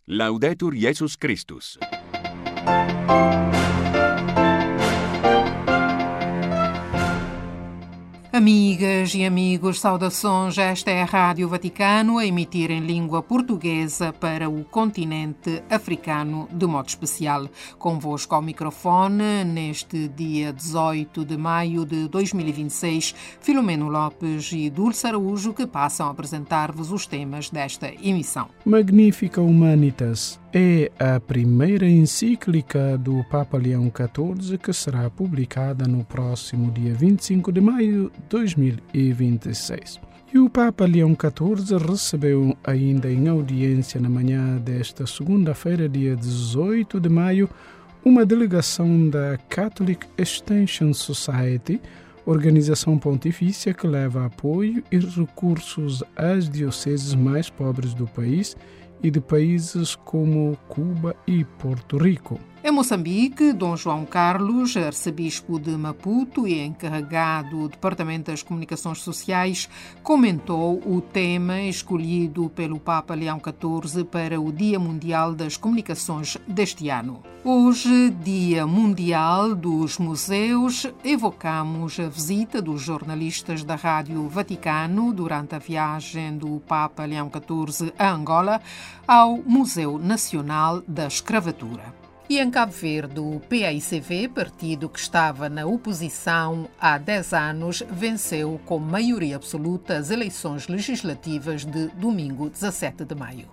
Laudetur Jesus Christus. Amigas e amigos, saudações. Esta é a Rádio Vaticano a emitir em língua portuguesa para o continente africano de modo especial. Convosco ao microfone, neste dia 18 de maio de 2026, Filomeno Lopes e Dulce Araújo, que passam a apresentar-vos os temas desta emissão. Magnificat Humanitas é a primeira encíclica do Papa Leão XIV que será publicada no próximo dia 25 de maio de 2026. E o Papa Leão XIV recebeu ainda em audiência na manhã desta segunda-feira, dia 18 de maio, uma delegação da Catholic Extension Society, organização pontifícia que leva apoio e recursos às dioceses mais pobres do país e de países como Cuba e Porto Rico. Em Moçambique, Dom João Carlos, arcebispo de Maputo e encarregado do Departamento das Comunicações Sociais, comentou o tema escolhido pelo Papa Leão XIV para o Dia Mundial das Comunicações deste ano. Hoje, Dia Mundial dos Museus, evocamos a visita dos jornalistas da Rádio Vaticano durante a viagem do Papa Leão XIV a Angola ao Museu Nacional da Escravatura. E em Cabo Verde, o PAICV, partido que estava na oposição há 10 anos, venceu com maioria absoluta as eleições legislativas de domingo 17 de maio.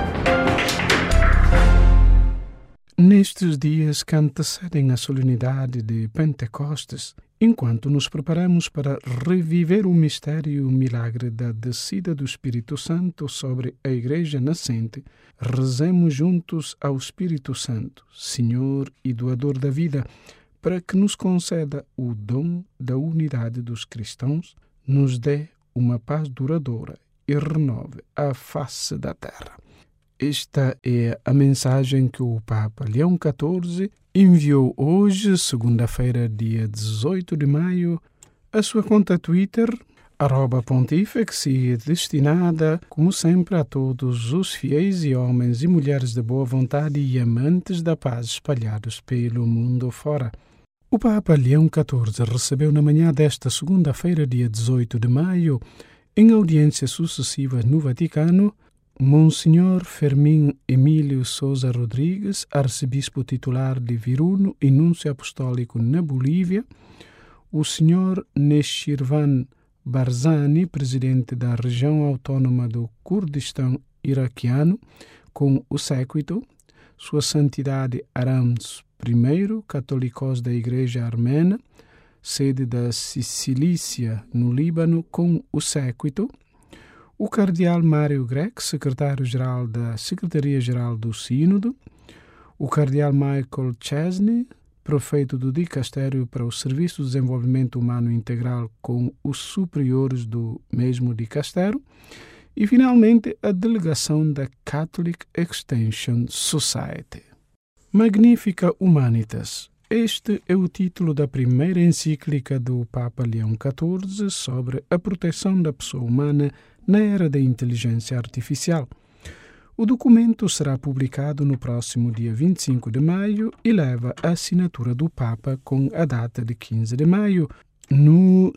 Nestes dias que antecedem a solenidade de Pentecostes, enquanto nos preparamos para reviver o mistério e o milagre da descida do Espírito Santo sobre a Igreja nascente, rezemos juntos ao Espírito Santo, Senhor e Doador da vida, para que nos conceda o dom da unidade dos cristãos, nos dê uma paz duradoura e renove a face da terra. Esta é a mensagem que o Papa Leão XIV enviou hoje, segunda-feira, dia 18 de maio, à sua conta Twitter, @Pontifex, e destinada, como sempre, a todos os fiéis e homens e mulheres de boa vontade e amantes da paz espalhados pelo mundo fora. O Papa Leão XIV recebeu na manhã desta segunda-feira, dia 18 de maio, em audiências sucessivas no Vaticano, Monsenhor Fermín Emílio Sousa Rodrigues, arcebispo titular de Viruno e núncio apostólico na Bolívia, o Sr. Neshirvan Barzani, presidente da região autônoma do Kurdistão iraquiano, com o séquito, Sua Santidade Arams I, católicos da Igreja Armena, sede da Sicilícia, no Líbano, com o séquito, o cardeal Mário Grech, secretário-geral da Secretaria-Geral do Sínodo, o cardeal Michael Chesney, prefeito do Dicastério para o Serviço de Desenvolvimento Humano Integral, com os superiores do mesmo dicastério, e, finalmente, a delegação da Catholic Extension Society. Magnificat Humanitas. Este é o título da primeira encíclica do Papa Leão XIV sobre a proteção da pessoa humana na era da inteligência artificial. O documento será publicado no próximo dia 25 de maio e leva a assinatura do Papa com a data de 15 de maio, no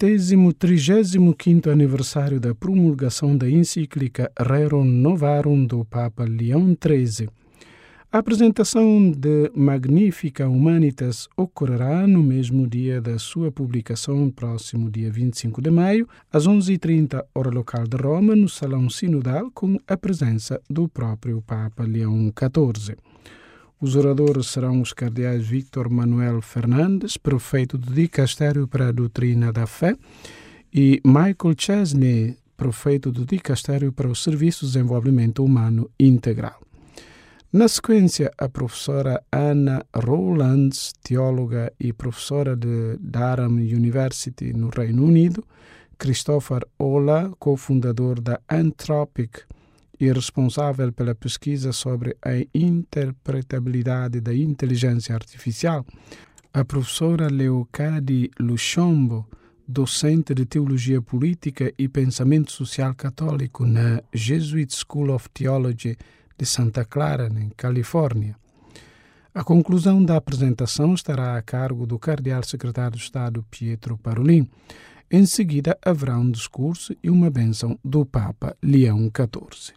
135º aniversário da promulgação da encíclica Rerum Novarum do Papa Leão XIII. A apresentação de Magnificat Humanitas ocorrerá no mesmo dia da sua publicação, próximo dia 25 de maio, às 11h30, hora local de Roma, no Salão Sinodal, com a presença do próprio Papa Leão XIV. Os oradores serão os cardeais Víctor Manuel Fernandes, prefeito do Dicastério para a Doutrina da Fé, e Michael Chesney, prefeito do Dicastério para o Serviço de Desenvolvimento Humano Integral. Na sequência, a professora Anna Rowlands, teóloga e professora de Durham University, no Reino Unido, Christopher Ola, cofundador da Anthropic e responsável pela pesquisa sobre a interpretabilidade da inteligência artificial, a professora Leocadie Luchombo, docente de Teologia Política e Pensamento Social Católico na Jesuit School of Theology de Santa Clara, em Califórnia. A conclusão da apresentação estará a cargo do cardeal secretário de Estado Pietro Parolin. Em seguida, haverá um discurso e uma bênção do Papa Leão XIV.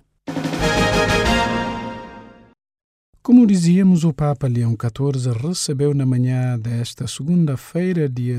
Como dizíamos, o Papa Leão XIV recebeu na manhã desta segunda-feira, dia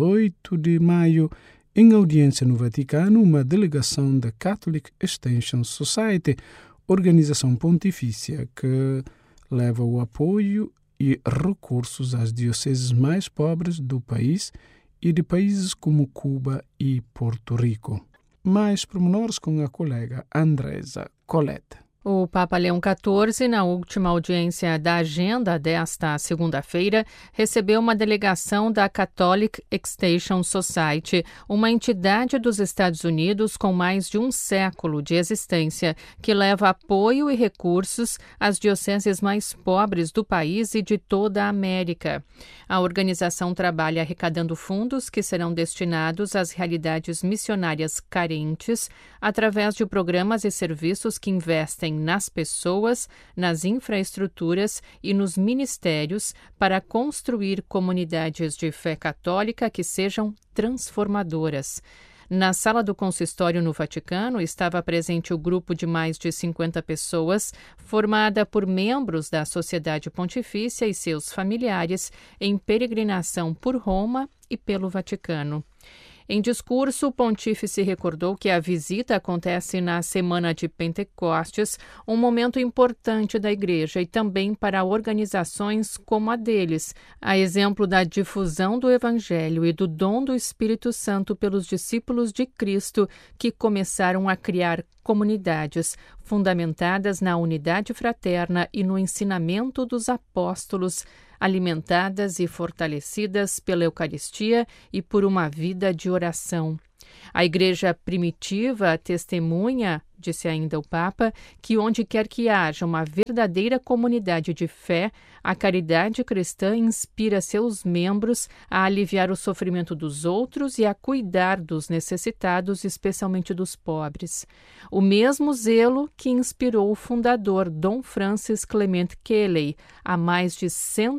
18 de maio, em audiência no Vaticano, uma delegação da Catholic Extension Society, organização pontifícia que leva o apoio e recursos às dioceses mais pobres do país e de países como Cuba e Porto Rico. Mais pormenores com a colega Andresa Colette. O Papa Leão XIV, na última audiência da agenda desta segunda-feira, recebeu uma delegação da Catholic Extension Society, uma entidade dos Estados Unidos com mais de um século de existência, que leva apoio e recursos às dioceses mais pobres do país e de toda a América. A organização trabalha arrecadando fundos que serão destinados às realidades missionárias carentes, através de programas e serviços que investem nas pessoas, nas infraestruturas e nos ministérios para construir comunidades de fé católica que sejam transformadoras. Na sala do consistório no Vaticano estava presente o grupo de mais de 50 pessoas, formada por membros da Sociedade Pontifícia e seus familiares, em peregrinação por Roma e pelo Vaticano. Em discurso, o pontífice recordou que a visita acontece na semana de Pentecostes, um momento importante da Igreja e também para organizações como a deles, a exemplo da difusão do Evangelho e do dom do Espírito Santo pelos discípulos de Cristo, que começaram a criar comunidades fundamentadas na unidade fraterna e no ensinamento dos apóstolos, alimentadas e fortalecidas pela Eucaristia e por uma vida de oração. A Igreja primitiva testemunha, disse ainda o Papa, que onde quer que haja uma verdadeira comunidade de fé, a caridade cristã inspira seus membros a aliviar o sofrimento dos outros e a cuidar dos necessitados, especialmente dos pobres. O mesmo zelo que inspirou o fundador Dom Francis Clement Kelley há mais de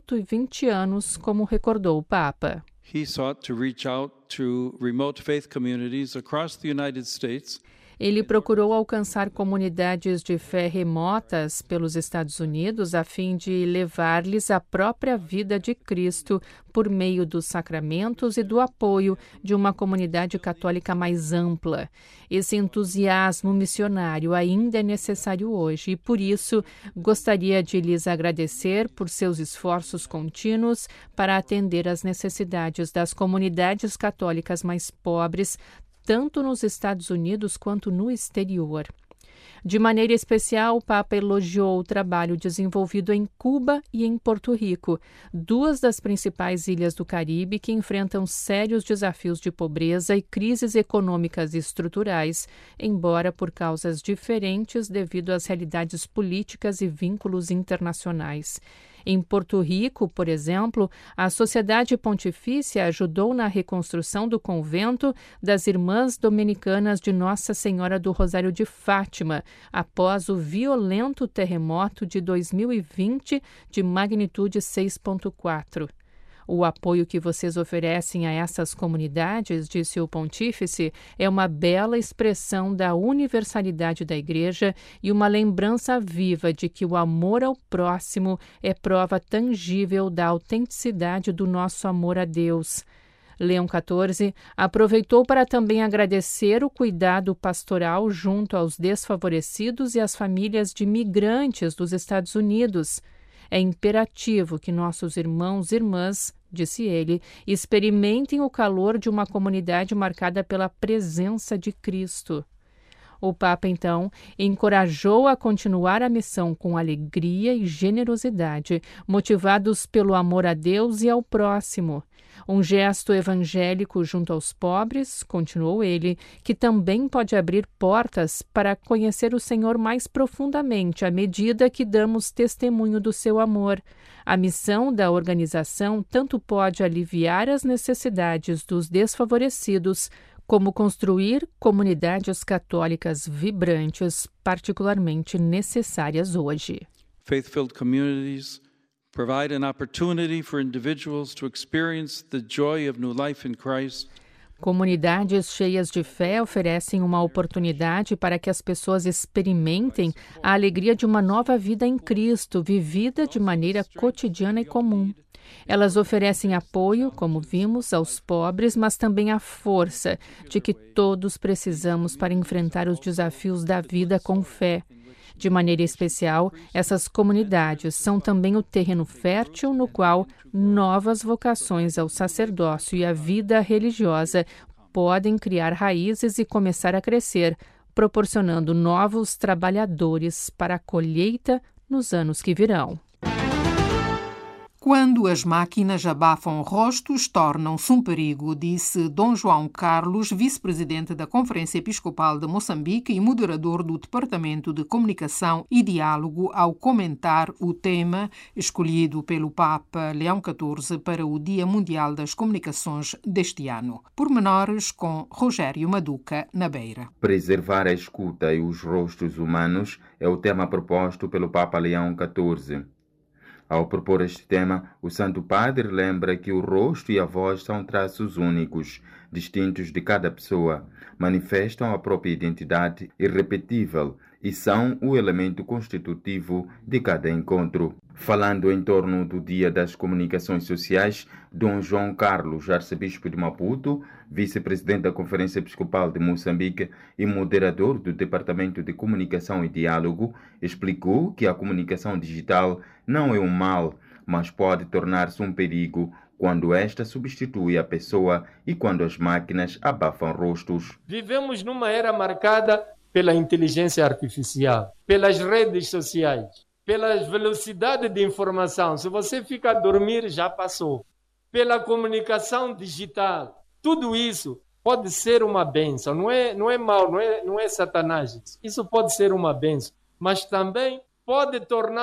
120 anos, como recordou o Papa. He sought to reach out to remote faith communities across the United States. Ele procurou alcançar comunidades de fé remotas pelos Estados Unidos a fim de levar-lhes a própria vida de Cristo por meio dos sacramentos e do apoio de uma comunidade católica mais ampla. Esse entusiasmo missionário ainda é necessário hoje e, por isso, gostaria de lhes agradecer por seus esforços contínuos para atender às necessidades das comunidades católicas mais pobres, tanto nos Estados Unidos quanto no exterior. De maneira especial, o Papa elogiou o trabalho desenvolvido em Cuba e em Porto Rico, duas das principais ilhas do Caribe que enfrentam sérios desafios de pobreza e crises econômicas e estruturais, embora por causas diferentes devido às realidades políticas e vínculos internacionais. Em Porto Rico, por exemplo, a Sociedade Pontifícia ajudou na reconstrução do convento das Irmãs Dominicanas de Nossa Senhora do Rosário de Fátima, após o violento terremoto de 2020 de magnitude 6,4. O apoio que vocês oferecem a essas comunidades, disse o pontífice, é uma bela expressão da universalidade da Igreja e uma lembrança viva de que o amor ao próximo é prova tangível da autenticidade do nosso amor a Deus. Leão XIV aproveitou para também agradecer o cuidado pastoral junto aos desfavorecidos e às famílias de migrantes dos Estados Unidos. É imperativo que nossos irmãos e irmãs, disse ele, experimentem o calor de uma comunidade marcada pela presença de Cristo. O Papa, então, encorajou a continuar a missão com alegria e generosidade, motivados pelo amor a Deus e ao próximo. Um gesto evangélico junto aos pobres, continuou ele, que também pode abrir portas para conhecer o Senhor mais profundamente à medida que damos testemunho do seu amor. A missão da organização tanto pode aliviar as necessidades dos desfavorecidos, como construir comunidades católicas vibrantes, particularmente necessárias hoje. Faith-filled communities provide an opportunity for individuals to experience the joy of new life in Christ. Comunidades cheias de fé oferecem uma oportunidade para que as pessoas experimentem a alegria de uma nova vida em Cristo, vivida de maneira cotidiana e comum. Elas oferecem apoio, como vimos, aos pobres, mas também a força de que todos precisamos para enfrentar os desafios da vida com fé. De maneira especial, essas comunidades são também o terreno fértil no qual novas vocações ao sacerdócio e à vida religiosa podem criar raízes e começar a crescer, proporcionando novos trabalhadores para a colheita nos anos que virão. Quando as máquinas abafam rostos, tornam-se um perigo, disse Dom João Carlos, vice-presidente da Conferência Episcopal de Moçambique e moderador do Departamento de Comunicação e Diálogo, ao comentar o tema escolhido pelo Papa Leão XIV para o Dia Mundial das Comunicações deste ano. Pormenores com Rogério Maduca, na Beira. Preservar a escuta e os rostos humanos é o tema proposto pelo Papa Leão XIV. Ao propor este tema, o Santo Padre lembra que o rosto e a voz são traços únicos, distintos de cada pessoa, manifestam a própria identidade irrepetível e são o elemento constitutivo de cada encontro. Falando em torno do Dia das Comunicações Sociais, Dom João Carlos, arcebispo de Maputo, vice-presidente da Conferência Episcopal de Moçambique e moderador do Departamento de Comunicação e Diálogo, explicou que a comunicação digital não é um mal, mas pode tornar-se um perigo quando esta substitui a pessoa e quando as máquinas abafam rostos. Vivemos numa era marcada pela inteligência artificial, pelas redes sociais, pela velocidade de informação. Se você fica a dormir, já passou. Pela comunicação digital. Tudo isso pode ser uma bênção. Não é mal, não é satanás. Isso pode ser uma bênção. Mas também pode tornar